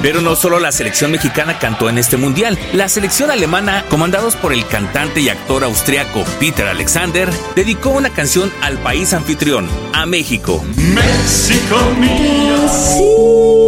Pero no solo la selección mexicana cantó en este mundial. La selección alemana, comandados por el cantante y actor austriaco Peter Alexander, dedicó una canción al país anfitrión, a México. México mío.